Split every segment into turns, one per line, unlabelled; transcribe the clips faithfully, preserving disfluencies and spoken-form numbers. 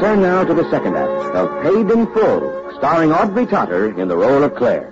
turn now to the second act of Paid in Full, starring Audrey Totter in the role of Claire.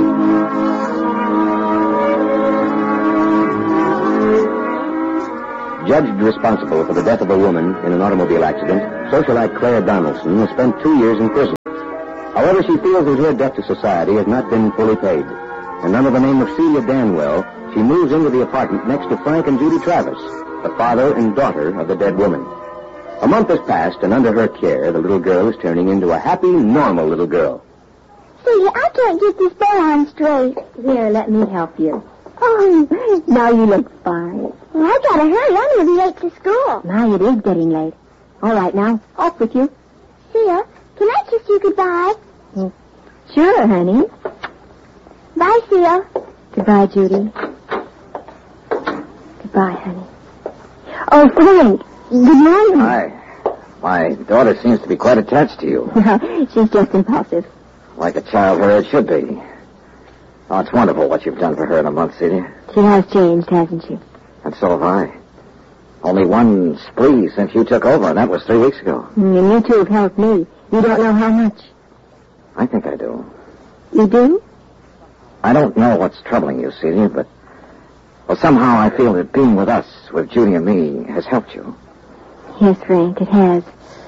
Judged responsible for the death of a woman in an automobile accident, socialite Claire Donaldson has spent two years in prison. However, she feels that her debt to society has not been fully paid. And under the name of Celia Danwell, she moves into the apartment next to Frank and Judy Travis, the father and daughter of the dead woman. A month has passed, and under her care, the little girl is turning into a happy, normal little girl.
Celia, I can't get this bow on straight.
Here, let me help you.
Oh,
Now you look fine.
well, I gotta hurry. I'm gonna be late to school.
Now it is getting late. All right, now, off with you.
Celia, can I kiss you goodbye?
Sure, honey.
Bye, Celia.
Goodbye, Judy. Goodbye, honey. Oh, Frank. Good morning.
Hi. My daughter seems to be quite attached to you.
She's just impulsive.
Like a child her age should be. Oh, it's wonderful what you've done for her in a month, Celia.
She has changed, hasn't she?
And so have I. Only one spree since you took over, and that was three weeks ago.
And you two have helped me. You don't know how much.
I think I do.
You do?
I don't know what's troubling you, Celia, but... Well, somehow I feel that being with us, with Judy and me, has helped you.
Yes, Frank, it has.